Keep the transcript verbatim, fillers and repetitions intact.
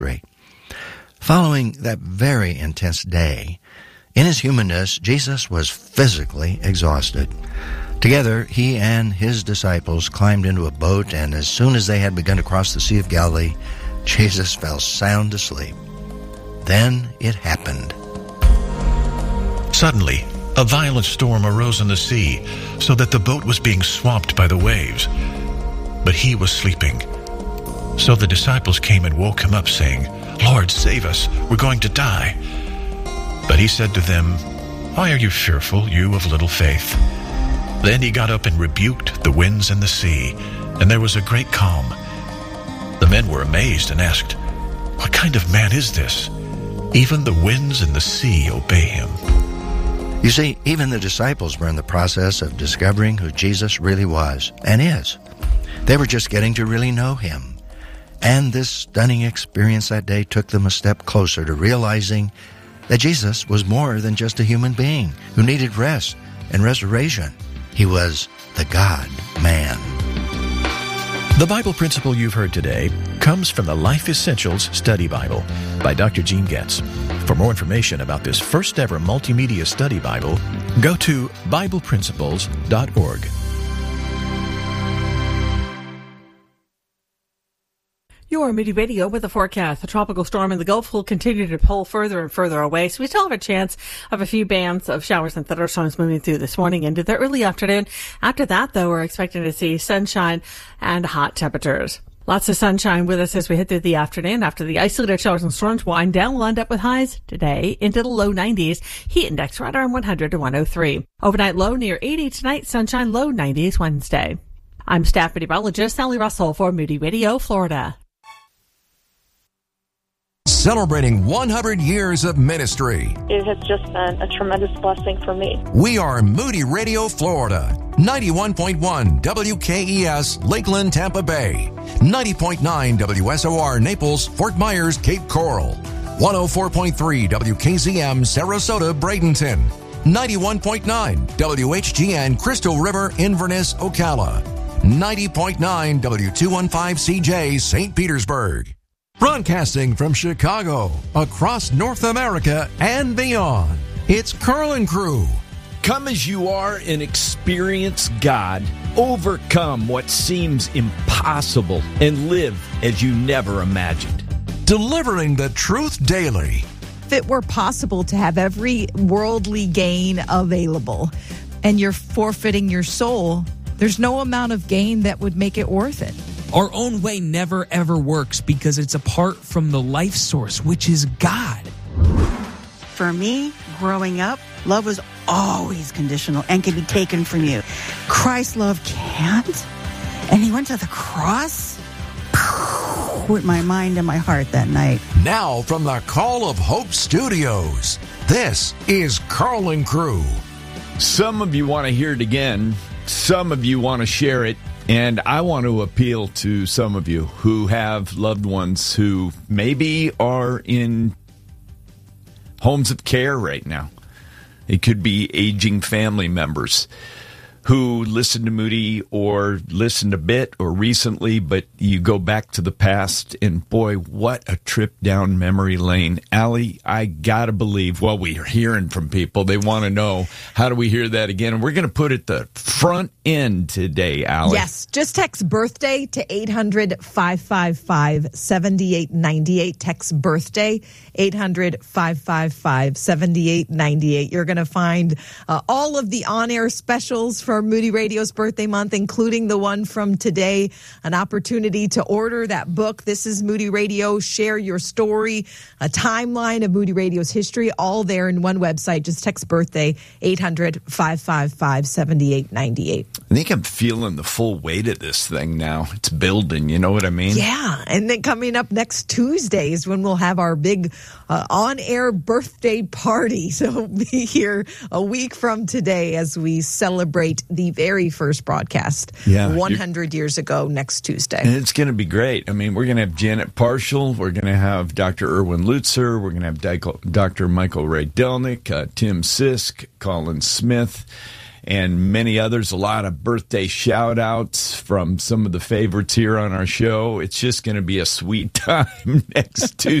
three. Following that very intense day, in his humanness, Jesus was physically exhausted. Together, he and his disciples climbed into a boat, and as soon as they had begun to cross the Sea of Galilee, Jesus fell sound asleep. Then it happened. Suddenly, a violent storm arose in the sea, so that the boat was being swamped by the waves. But he was sleeping. So the disciples came and woke him up, saying, "Lord, save us, we're going to die." But he said to them, "Why are you fearful, you of little faith?" Then he got up and rebuked the winds and the sea, and there was a great calm. The men were amazed and asked, "What kind of man is this? Even the winds and the sea obey him." You see, even the disciples were in the process of discovering who Jesus really was and is. They were just getting to really know him. And this stunning experience that day took them a step closer to realizing that Jesus was more than just a human being who needed rest and restoration. He was the God-man. The Bible principle you've heard today comes from the Life Essentials Study Bible by Doctor Gene Getz. For more information about this first-ever multimedia study Bible, go to Bible Principles dot org. Your Moody Radio with a forecast. The tropical storm in the Gulf will continue to pull further and further away, so we still have a chance of a few bands of showers and thunderstorms moving through this morning into the early afternoon. After that, though, we're expecting to see sunshine and hot temperatures. Lots of sunshine with us as we head through the afternoon. After the isolated showers and storms wind down, we'll end up with highs today into the low nineties. Heat index right around one hundred to one oh three. Overnight low near eighty tonight. Sunshine low nineties Wednesday. I'm staff meteorologist Sally Russell for Moody Radio, Florida. Celebrating one hundred years of ministry. It has just been a tremendous blessing for me. We are Moody Radio, Florida. ninety-one point one W K E S, Lakeland, Tampa Bay. ninety point nine W S O R, Naples, Fort Myers, Cape Coral. one oh four point three W K Z M, Sarasota, Bradenton. ninety-one point nine W H G N, Crystal River, Inverness, Ocala. ninety point nine W two fifteen C J, Saint Petersburg. Broadcasting from Chicago, across North America and beyond, it's Carl and Crew. Come as you are and experience God. Overcome what seems impossible and live as you never imagined. Delivering the truth daily. If it were possible to have every worldly gain available and you're forfeiting your soul, there's no amount of gain that would make it worth it. Our own way never, ever works because it's apart from the life source, which is God. For me, growing up, love was always conditional and can be taken from you. Christ's love can't. And he went to the cross with my mind and my heart that night. Now from the Call of Hope Studios, this is Carl and Crew. Some of you want to hear it again. Some of you want to share it. And I want to appeal to some of you who have loved ones who maybe are in homes of care right now. It could be aging family members who listen to Moody or listened a bit or recently, but you go back to the past, and boy, what a trip down memory lane. Allie, I gotta believe, well, we're hearing from people. They want to know, how do we hear that again? And we're going to put it the front end today, Allie. Yes, just text birthday to eight hundred, five five five, seven eight nine eight. Text birthday, eight hundred, five five five, seven eight nine eight. You're going to find uh, all of the on-air specials for Moody Radio's birthday month, including the one from today, an opportunity to order that book. This is Moody Radio. Share your story, a timeline of Moody Radio's history, all there in one website. Just text birthday, eight hundred, five five five, seven eight nine eight. I think I'm feeling the full weight of this thing now. It's building, you know what I mean? Yeah, and then coming up next Tuesday is when we'll have our big uh, on-air birthday party. So be here a week from today as we celebrate the very first broadcast yeah, one hundred years ago next Tuesday. And it's going to be great. I mean, we're going to have Janet Parshall. We're going to have Doctor Erwin Lutzer. We're going to have Doctor Michael Ray Delnick, uh, Tim Sisk, Colin Smith. and many others. A lot of birthday shout outs from some of the favorites here on our show. It's just going to be a sweet time next Tuesday.